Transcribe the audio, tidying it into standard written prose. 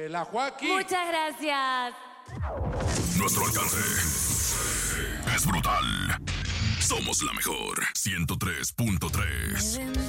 la Joaquín. Muchas gracias. Nuestro alcance es brutal. Somos la mejor 103.3.